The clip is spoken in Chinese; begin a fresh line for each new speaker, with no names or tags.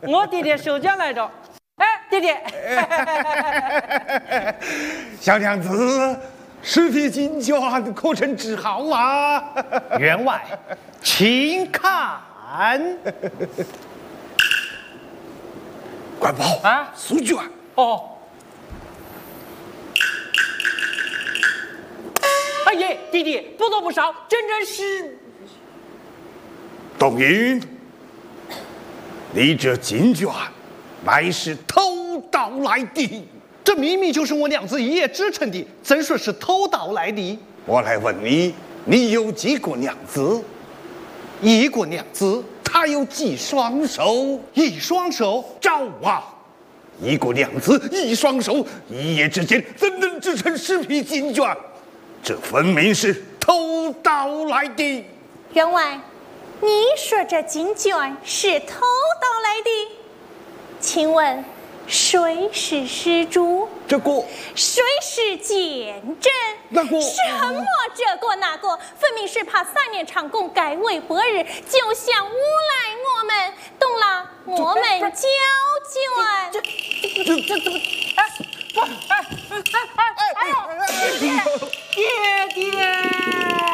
我弟弟收奖来着。哎，弟弟，
小娘子，尸体金卷可曾治好啊？
员外，请看。
官宝
啊，
书卷。
哦。哎耶，弟弟，不多不少，整整是。
董云，你这金卷乃是偷盗来的，
这明明就是我娘子一夜织成的，怎说是偷盗来的？
我来问你，你有几个娘子？
一个娘子，
她有几双手？
一双手。
招啊！一个娘子一双手，一夜之间怎能织成10匹金卷？这分明是偷盗来的。
员外，你说这金卷是偷盗来的，请问谁是施主？
这个
谁是见证？
那个
什么这个那个，分明是怕3年长工改为8日，就想诬赖我们，懂了？我们交卷。
这怎么？哎呦，爹爹！